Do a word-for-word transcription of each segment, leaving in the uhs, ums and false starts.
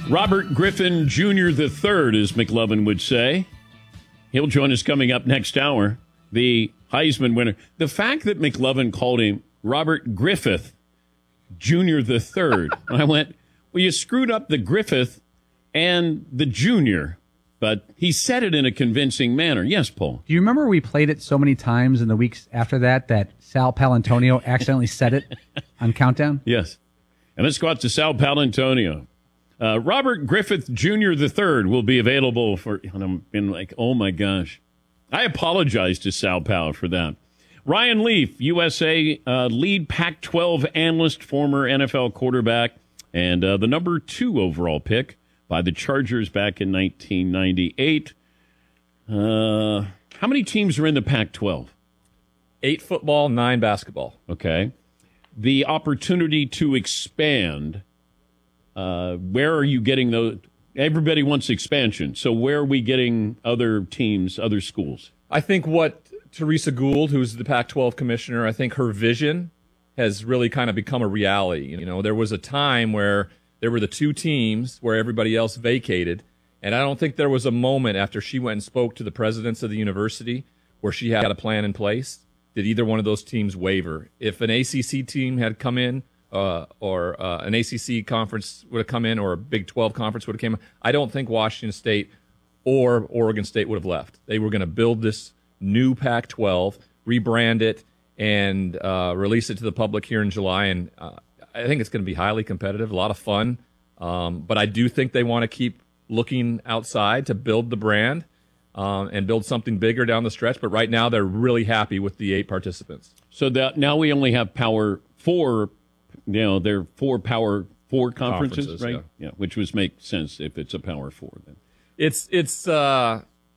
Robert Griffin Junior the third, as McLovin would say. He'll join us coming up next hour. The Heisman winner. The fact that McLovin called him Robert Griffith Junior the third, I went, well, you screwed up the Griffith and the Junior, but he said it in a convincing manner. Yes, Paul. Do you remember we played it so many times in the weeks after that that Sal Palantonio accidentally said it on Countdown? Yes. And let's go out to Sal Palantonio. Uh, Robert Griffith Junior the third will be available for, and I'm been like, oh my gosh. I apologize to Sal Pal for that. Ryan Leaf, U S A uh, lead Pac twelve analyst, former N F L quarterback, and uh, the number two overall pick by the Chargers back in nineteen ninety-eight. Uh, how many teams are in the Pac twelve? Eight football, nine basketball. Okay. The opportunity to expand, uh, where are you getting those? Everybody wants expansion. So where are we getting other teams, other schools? I think what Teresa Gould, who's the Pac twelve commissioner, I think her vision has really kind of become a reality. You know, there was a time where there were the two teams where everybody else vacated, and I don't think there was a moment after she went and spoke to the presidents of the university where she had a plan in place. Did either one of those teams waver? If an A C C team had come in, uh, or uh, an A C C conference would have come in, or a Big twelve conference would have come in, I don't think Washington State or Oregon State would have left. They were going to build this new Pac twelve, rebrand it, and uh, release it to the public here in July. And uh, I think it's going to be highly competitive, a lot of fun. Um, but I do think they want to keep looking outside to build the brand um, and build something bigger down the stretch. But right now, they're really happy with the eight participants. So that now we only have Power Four. You know, they're four Power Four conferences, Conferences, right? Yeah. yeah, which would make sense if it's a Power Four. Then it's it's. Uh,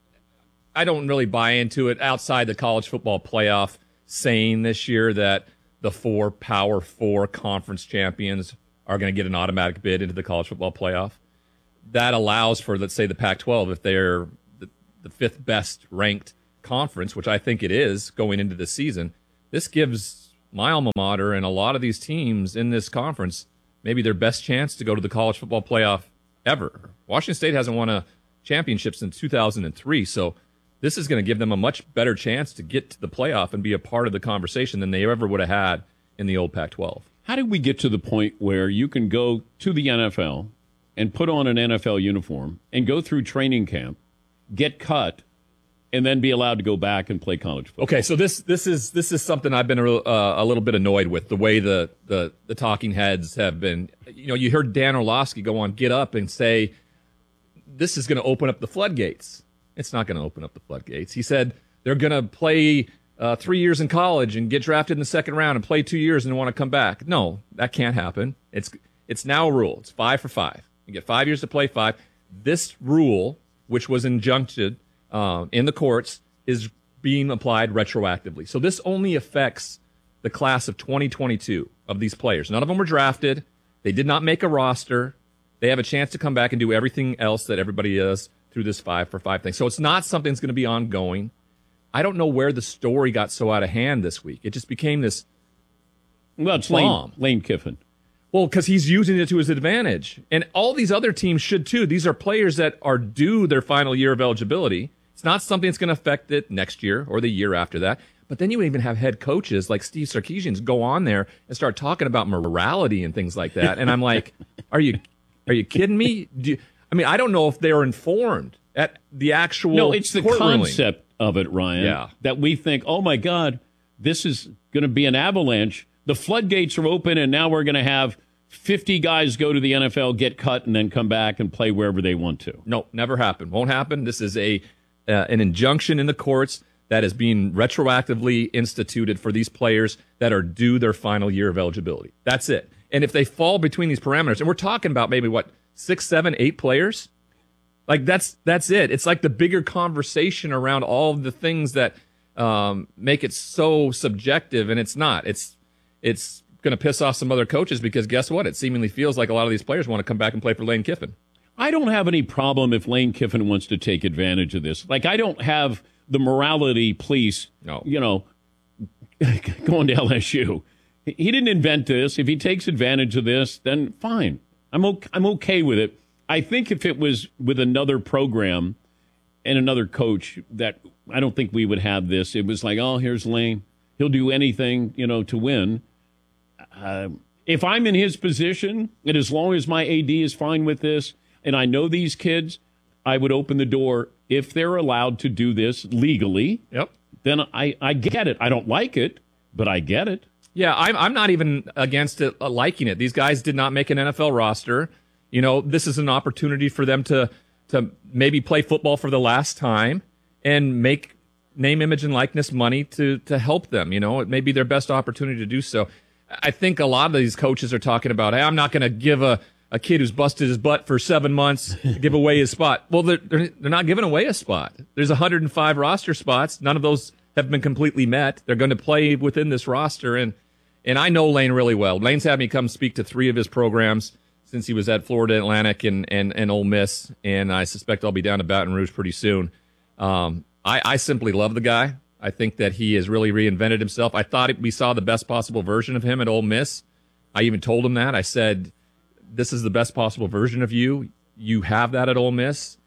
I don't really buy into it outside the college football playoff saying this year that the four Power Four conference champions are going to get an automatic bid into the college football playoff. That allows for, let's say, the Pac twelve, if they're the, the fifth best ranked conference, which I think it is going into the season. This gives my alma mater and a lot of these teams in this conference maybe their best chance to go to the college football playoff ever. Washington State hasn't won a championship since two thousand three, so this is going to give them a much better chance to get to the playoff and be a part of the conversation than they ever would have had in the old Pac twelve. How did we get to the point where you can go to the N F L and put on an N F L uniform and go through training camp, get cut, and then be allowed to go back and play college football? Okay, so this this is this is something I've been a, uh, a little bit annoyed with, the way the, the, the talking heads have been. You know, you heard Dan Orlovsky go on Get Up and say, this is going to open up the floodgates. It's not going to open up the floodgates. He said they're going to play uh, three years in college and get drafted in the second round and play two years and want to come back. No, that can't happen. It's it's now a rule. It's five for five. You get five years to play five. This rule, which was injuncted uh, in the courts, is being applied retroactively. So this only affects the class of twenty twenty-two of these players. None of them were drafted. They did not make a roster. They have a chance to come back and do everything else that everybody does through this five for five thing. So it's not something that's going to be ongoing. I don't know where the story got so out of hand this week. It just became this Well, it's Lane, Lane Kiffin. Well, because he's using it to his advantage. And all these other teams should too. These are players that are due their final year of eligibility. It's not something that's going to affect it next year or the year after that. But then you even have head coaches like Steve Sarkisian go on there and start talking about morality and things like that. And I'm like, are you are you kidding me? Do you, I mean, I don't know if they're informed at the actual No, it's the court ruling. concept of it, Ryan, Yeah. that we think, oh, my God, this is going to be an avalanche. The floodgates are open, and now we're going to have fifty guys go to the N F L, get cut, and then come back and play wherever they want to. No, never happened. Won't happen. This is a uh, an injunction in the courts that is being retroactively instituted for these players that are due their final year of eligibility. That's it. And if they fall between these parameters, and we're talking about maybe, what, six, seven, eight players? Like, that's that's it. It's like the bigger conversation around all of the things that um, make it so subjective, and it's not. It's it's going to piss off some other coaches because guess what? It seemingly feels like a lot of these players want to come back and play for Lane Kiffin. I don't have any problem if Lane Kiffin wants to take advantage of this. Like, I don't have the morality police, no. you know, going to L S U. He didn't invent this. If he takes advantage of this, then fine. I'm okay, I'm okay with it. I think if it was with another program and another coach, that I don't think we would have this. It was like, oh, here's Lane. He'll do anything, you know, to win. Uh, if I'm in his position, and as long as my A D is fine with this, and I know these kids, I would open the door if they're allowed to do this legally. Yep. Then I, I get it. I don't like it, but I get it. Yeah, I'm I'm not even against it, uh, liking it. These guys did not make an N F L roster. You know, this is an opportunity for them to to maybe play football for the last time and make name, image, and likeness money to to help them. You know, it may be their best opportunity to do so. I think a lot of these coaches are talking about, hey, I'm not going to give a, a kid who's busted his butt for seven months give away his spot. Well, they're, they're they're not giving away a spot. There's one hundred five roster spots. None of those have been completely met. They're going to play within this roster, and and I know Lane really well. Lane's had me come speak to three of his programs since he was at Florida Atlantic and, and, and Ole Miss, and I suspect I'll be down to Baton Rouge pretty soon. Um, I, I simply love the guy. I think that he has really reinvented himself. I thought we saw the best possible version of him at Ole Miss. I even told him that. I said, this is the best possible version of you. You have that at Ole Miss.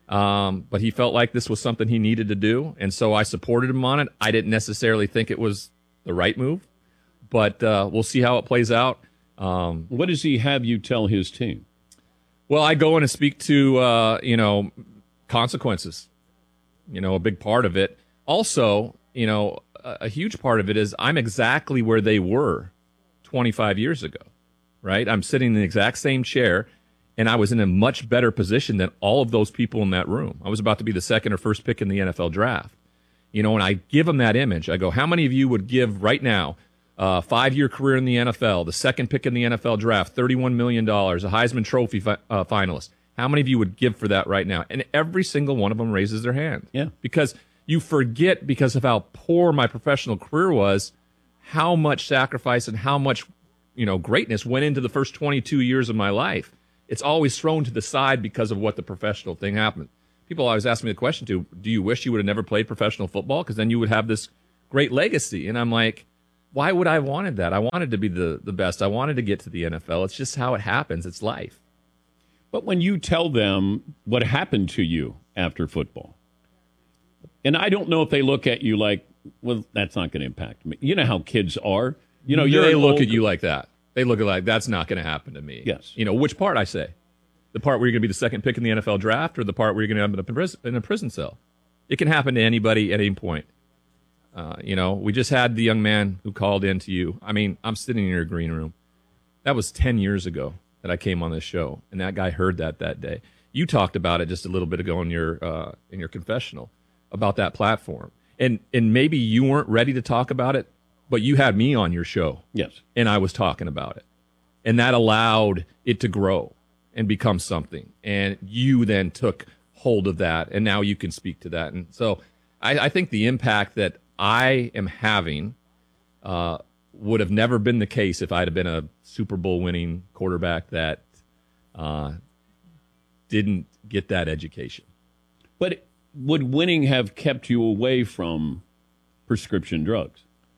Um, but he felt like this was something he needed to do, and so I supported him on it. I didn't necessarily think it was the right move, but uh, we'll see how it plays out. Um, what does he have you tell his team? Well, I go in and speak to, uh, you know, consequences, you know, a big part of it. Also, you know, a, a huge part of it is I'm exactly where they were twenty-five years ago, right? I'm sitting in the exact same chair, and I was in a much better position than all of those people in that room. I was about to be the second or first pick in the N F L draft. You know, and I give them that image. I go, how many of you would give right now a five-year career in the N F L, the second pick in the N F L draft, thirty-one million dollars, a Heisman Trophy fi- uh, finalist? How many of you would give for that right now? And every single one of them raises their hand. Yeah. Because you forget, because of how poor my professional career was, how much sacrifice and how much, you know, greatness went into the first twenty-two years of my life. It's always thrown to the side because of what the professional thing happened. People always ask me the question, too, do you wish you would have never played professional football? Because then you would have this great legacy. And I'm like, why would I have wanted that? I wanted to be the, the best. I wanted to get to the N F L. It's just how it happens. It's life. But when you tell them what happened to you after football, and I don't know if they look at you like, well, that's not going to impact me. You know how kids are. You know, you're they look old, at you like that. They look at like, that's not going to happen to me. Yes. You know, which part I say? The part where you're going to be the second pick in the N F L draft, or the part where you're going to end up in a prison, in a prison cell? It can happen to anybody at any point. Uh, you know, we just had the young man who called in to you. I mean, I'm sitting in your green room. That was ten years ago that I came on this show, and that guy heard that that day. You talked about it just a little bit ago in your uh, in your confessional about that platform, and and maybe you weren't ready to talk about it, but you had me on your show. Yes. And I was talking about it, and that allowed it to grow and become something. And you then took hold of that, and now you can speak to that. And so I, I think the impact that I am having uh, would have never been the case if I'd have been a Super Bowl winning quarterback that uh, didn't get that education. But would winning have kept you away from prescription drugs?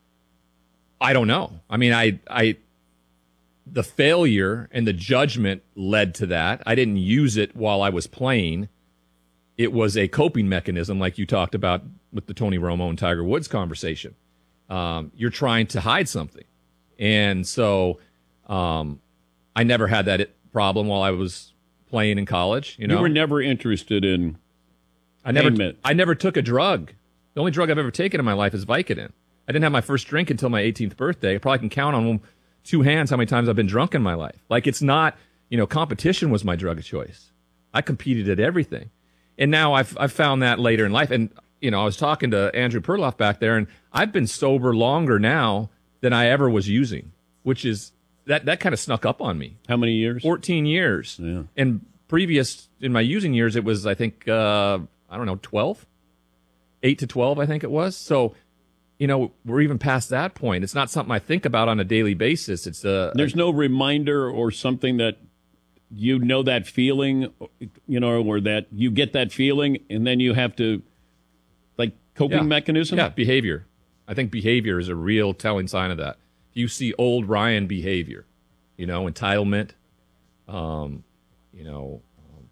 I don't know. I mean, I, I, the failure and the judgment led to that. I didn't use it while I was playing. It was a coping mechanism, like you talked about with the Tony Romo and Tiger Woods conversation. Um, you're trying to hide something. And so um, I never had that problem while I was playing in college. You know, You were never interested in I never, payment. I never took a drug. The only drug I've ever taken in my life is Vicodin. I didn't have my first drink until my eighteenth birthday. I probably can count on two hands how many times I've been drunk in my life. Like, it's not, you know, competition was my drug of choice. I competed at everything. And now I've I've found that later in life. And, you know, I was talking to Andrew Perloff back there, and I've been sober longer now than I ever was using, which is, that, that kind of snuck up on me. How many years? fourteen years. Yeah. And previous, in my using years, it was, I think, uh, I don't know, twelve? eight to twelve, I think it was. So, you know, we're even past that point. It's not something I think about on a daily basis. It's a, There's no reminder or something that you know that feeling, you know, or that you get that feeling, and then you have to, like, coping yeah. mechanism? Yeah, behavior. I think behavior is a real telling sign of that. If you see old Ryan behavior, you know, entitlement, um, you know, um,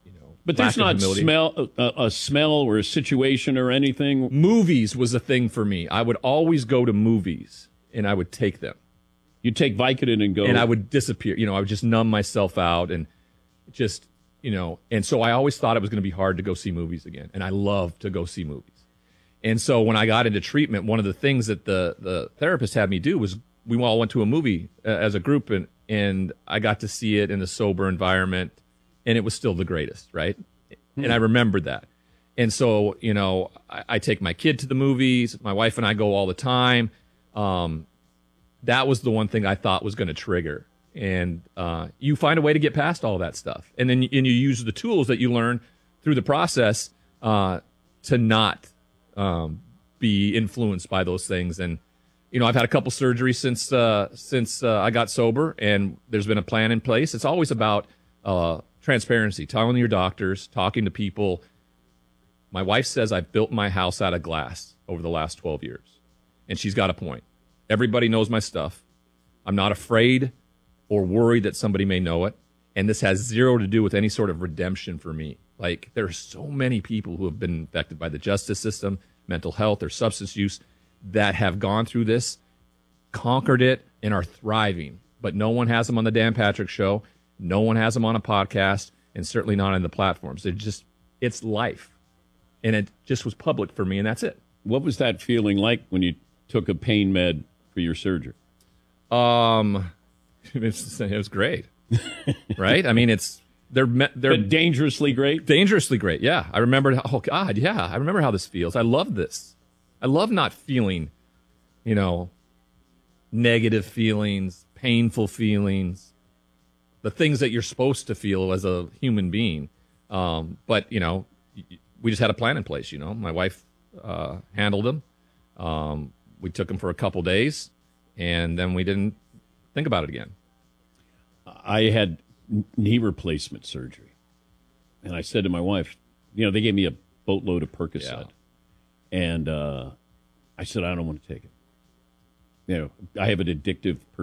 you know. But there's lack not of humility. smell a, a smell or a situation or anything. Movies was a thing for me. I would always go to movies, and I would take them. You take Vicodin and go. And I would disappear. You know, I would just numb myself out and just, you know. And so I always thought it was going to be hard to go see movies again. And I love to go see movies. And so when I got into treatment, one of the things that the, the therapist had me do was we all went to a movie uh, as a group, and, and I got to see it in a sober environment, and it was still the greatest, right? Hmm. And I remembered that. And so, you know, I, I take my kid to the movies. My wife and I go all the time. Um, that was the one thing I thought was going to trigger. And uh, you find a way to get past all that stuff. And then and you use the tools that you learn through the process uh, to not um, be influenced by those things. And, you know, I've had a couple surgeries since uh, since uh, I got sober, and there's been a plan in place. It's always about uh, transparency, telling your doctors, talking to people. My wife says I've built my house out of glass over the last twelve years, and she's got a point. Everybody knows my stuff. I'm not afraid or worried that somebody may know it, and this has zero to do with any sort of redemption for me. Like, there are so many people who have been affected by the justice system, mental health, or substance use that have gone through this, conquered it, and are thriving. But no one has them on the Dan Patrick Show. No one has them on a podcast, and certainly not on the platforms. They're just, it's life. And it just was public for me, and that's it. What was that feeling like when you took a pain med for your surgery? Um, it's, it was great, right? I mean, it's they're they're but dangerously great. Dangerously great, yeah. I remember. Oh God, yeah. I remember how this feels. I love this. I love not feeling, you know, negative feelings, painful feelings, the things that you're supposed to feel as a human being. Um, but you know, we just had a plan in place. You know, my wife uh, handled them. Um, we took them for a couple days, and then we didn't think about it again. I had knee replacement surgery, and I said to my wife, you know, they gave me a boatload of Percocet, yeah. and uh, I said, I don't want to take it. You know, I have an addictive